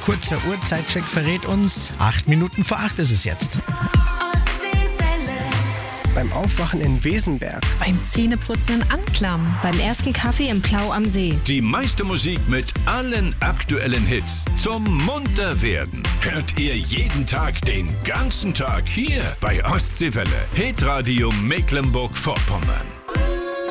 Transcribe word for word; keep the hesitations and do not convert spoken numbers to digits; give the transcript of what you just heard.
kurzer Uhrzeitcheck verrät uns, acht Minuten vor acht ist es jetzt. Beim Aufwachen in Wesenberg. Beim Zähneputzen in Anklam. Beim ersten Kaffee im Plau am See. Die meiste Musik mit allen aktuellen Hits zum Munterwerden hört ihr jeden Tag den ganzen Tag hier bei Ostseewelle. Hitradio Mecklenburg-Vorpommern.